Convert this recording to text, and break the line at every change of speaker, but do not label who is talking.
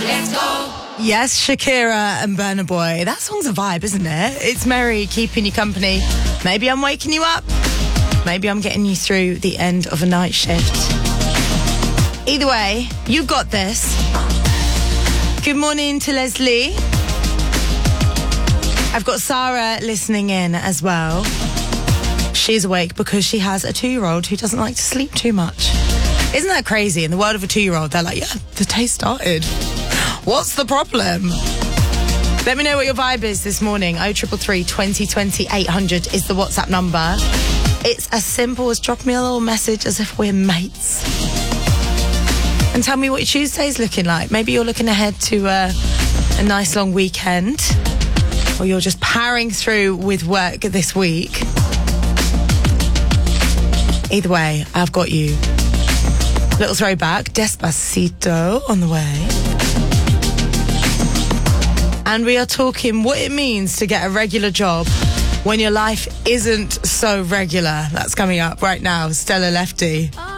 Yes, Shakira and Burna Boy. That song's a vibe, isn't it? It's Mary keeping you company. Maybe I'm waking you up. Maybe I'm getting you through the end of a night shift. Either way, you got this. Good morning to Leslie. I've got Sarah listening in as well. She's awake because she has a 2-year-old who doesn't like to sleep too much. Isn't that crazy? In the world of a 2-year-old, they're like, yeah, the day started. What's the problem? Let me know what your vibe is this morning. 0333 2020 800 is the WhatsApp number. It's as simple as drop me a little message as if we're mates. And tell me what your Tuesday's looking like. Maybe you're looking ahead to a nice long weekend. Or you're just powering through with work this week. Either way, I've got you. Little throwback, Despacito on the way. And we are talking what it means to get a regular job when your life isn't so regular. That's coming up right now. Stella Lefty.